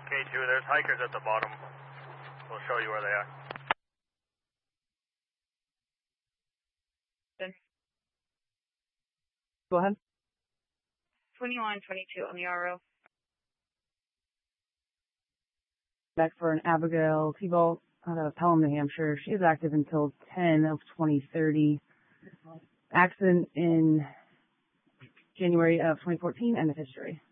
K2, there's hikers at the bottom. We'll show you where they are. Go ahead. 2122 on the RO. Back for an Abigail T-Bolt out of Pelham, New Hampshire. She is active until 10 of 2030. Accident in January of 2014, end of history.